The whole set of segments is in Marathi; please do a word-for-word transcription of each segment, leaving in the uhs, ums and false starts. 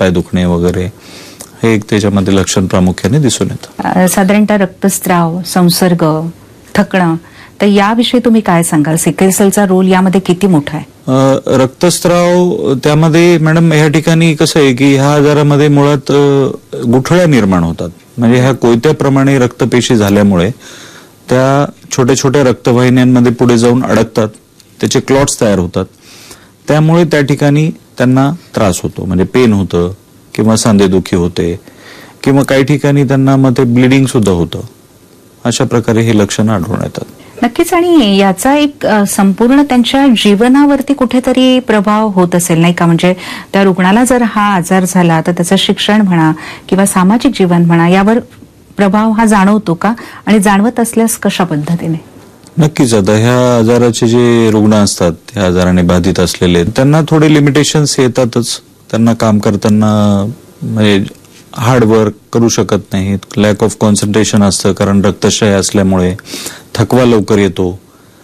हातपाय दुखणे वगैरे हे एक त्याच्यामध्ये लक्षण प्रामुख्याने दिसून येतं. साधारणतः रक्तस्राव, संसर्ग, थकणं, तर याविषयी तुम्ही काय सांगाल? सिकल सेलचा रोल यामध्ये किती मोठा आहे? रक्तस्राव त्यामध्ये मॅडम ह्या ठिकाणी कसं आहे की ह्या आजारामध्ये मुळात गुठळ्या निर्माण होतात. म्हणजे ह्या कोयत्याप्रमाणे रक्तपेशी झाल्यामुळे त्या छोट्या छोट्या रक्तवाहिन्यांमध्ये पुढे जाऊन अडकतात, त्याचे क्लॉट्स तयार होतात. त्यामुळे त्या ठिकाणी त्यांना त्रास होतो, म्हणजे पेन होतं किंवा सांधेदुखी होते किंवा काही ठिकाणी त्यांना मग ते ब्लिडिंग सुद्धा होतं. अशा प्रकारे हे लक्षणं आढळून येतात. नक्कीच. आणि याचा एक संपूर्ण त्यांच्या जीवनावरती कुठेतरी प्रभाव होत असेल नाही का? म्हणजे त्या रुग्णाला जर हा आजार झाला तर त्याचं शिक्षण म्हणा किंवा सामाजिक जीवन म्हणा यावर प्रभाव हा जाणवतो का? आणि जाणवत असल्यास कशा पद्धतीने? नक्कीच. आता ह्या आजाराचे जे रुग्ण असतात, ह्या आजाराने बाधित असलेले, त्यांना थोडे लिमिटेशन्स येतातच. त्यांना काम करताना म्हणजे हार्डवर्क करू शकत नाहीत, लॅक ऑफ कॉन्सन्ट्रेशन असतं कारण रक्तक्षय असल्यामुळे, थकवा लवकर येतो.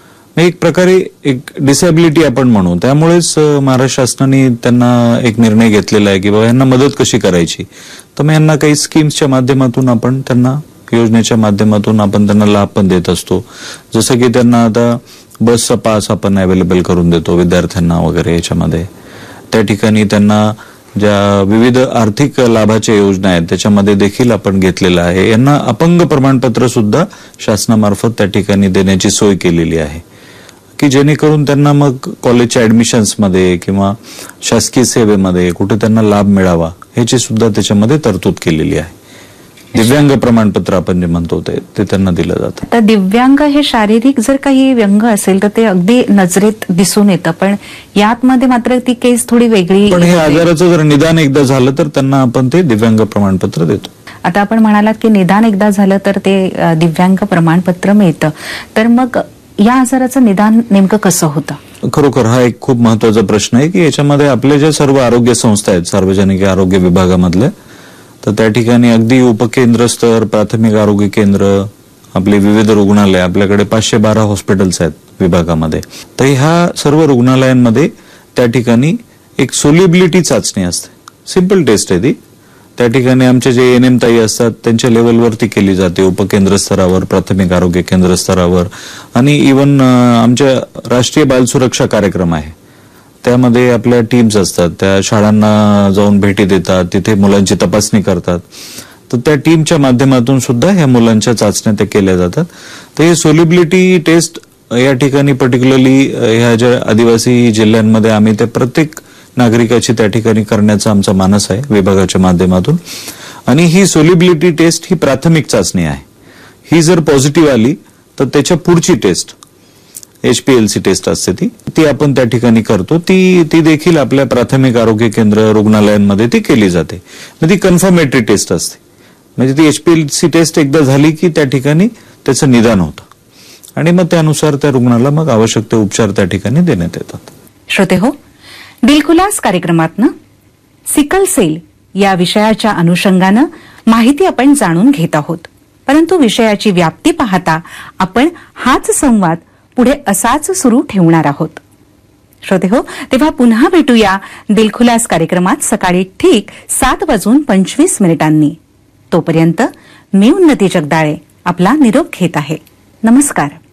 एक प्रकारे एक डिसेबिलिटी आपण म्हणू. त्यामुळेच महाराष्ट्र शासनाने त्यांना एक निर्णय घेतलेला आहे की बाबा यांना मदत कशी करायची. तर मग यांना काही स्कीम्सच्या माध्यमातून आपण त्यांना, योजनेच्या माध्यमातून आपण त्यांना लाभ पण देत असतो. जसं की त्यांना आता बसचा पास आपण अवेलेबल करून देतो विद्यार्थ्यांना वगैरे. याच्यामध्ये त्या ठिकाणी त्यांना ज्या विविध आर्थिक लाभाच्या योजना आहेत त्याच्यामध्ये देखील आपण घेतलेला आहे. यांना अपंग प्रमाणपत्र सुद्धा शासनामार्फत त्या ठिकाणी देण्याची सोय केलेली आहे की जेणेकरून त्यांना मग कॉलेजच्या ऍडमिशन्समध्ये किंवा शासकीय सेवेमध्ये कुठे त्यांना लाभ मिळावा ह्याची सुद्धा त्याच्यामध्ये तरतूद केलेली आहे. दिव्यांग प्रमाणपत्र आपण जे म्हणतो ते त्यांना दिलं जातं. तर दिव्यांग हे शारीरिक जर काही व्यंग असेल तर ते अगदी नजरेत दिसून येतं, पण यात मध्ये मात्र ती केस थोडी वेगळी. पण हे आजाराचं जर निदान एकदा झालं तर त्यांना आपण ते दिव्यांग प्रमाणपत्र देतो. आता आपण म्हणालात की निदान एकदा झालं तर ते दिव्यांग प्रमाणपत्र मिळतं, तर मग या आजाराचं निदान नेमकं कसं होतं? खरोखर हा एक खूप महत्वाचा प्रश्न आहे की याच्यामध्ये आपल्या ज्या सर्व आरोग्य संस्था आहेत सार्वजनिक आरोग्य विभागामधल्या, तर त्या ठिकाणी अगदी उपकेंद्र स्तर, प्राथमिक आरोग्य केंद्र, आपले विविध रुग्णालय, आपल्याकडे पाचशे बारा हॉस्पिटल्स आहेत विभागामध्ये. तर ह्या सर्व रुग्णालयांमध्ये त्या ठिकाणी एक सोल्युबिलिटी चाचणी असते. सिंपल टेस्ट आहे ती. त्या ठिकाणी आमचे जे एन एम ताई असतात त्यांच्या लेवलवरती केली जाते, उपकेंद्र स्तरावर, प्राथमिक आरोग्य केंद्र स्तरावर. आणि इव्हन आमच्या राष्ट्रीय बाल सुरक्षा कार्यक्रम आहे त्यामध्ये आपल्या टीम्स असतात, त्या शाळांना जाऊन भेटी देतात, तिथे मुलांची तपासणी करतात. तर त्या टीमच्या माध्यमातून सुद्धा ह्या मुलांच्या चाचण्या त्या केल्या जातात. तर हे सोल्युबिलिटी टेस्ट या ठिकाणी पर्टिक्युलरली ह्या ज्या आदिवासी जिल्ह्यांमध्ये आम्ही त्या प्रत्येक नागरिकाची त्या ठिकाणी करण्याचा आमचा मानस आहे विभागाच्या माध्यमातून. आणि ही सोल्युबिलिटी टेस्ट ही प्राथमिक चाचणी आहे. ही जर पॉझिटिव्ह आली तर त्याच्या पुढची taste H P L C taste असते ती ती आपण त्या ठिकाणी करतो. ती ती देखील आपल्या प्राथमिक आरोग्य केंद्र रुग्णालयांमध्ये ती केली जाते. मग ती कन्फर्मेटरी टेस्ट असते. म्हणजे ती H P L C taste एकदा झाली की त्या ठिकाणी त्याचं निदान होतं आणि मग त्यानुसार त्या रुग्णाला मग आवश्यक ते उपचार त्या ठिकाणी देण्यात येतात. श्रोते हो, दिलखुलास कार्यक्रमातनं सिकल सेल या विषयाच्या अनुषंगानं माहिती आपण जाणून घेत आहोत. परंतु विषयाची व्याप्ती पाहता आपण हाच संवाद पुढे असाच सुरू ठेवणार आहोत. श्रोते हो, तेव्हा पुन्हा भेटूया दिलखुलास कार्यक्रमात सकाळी ठीक सात वाजून पंचवीस मिनिटांनी. तोपर्यंत मी उन्नती जगदाळे आपला निरोप घेत आहे. नमस्कार.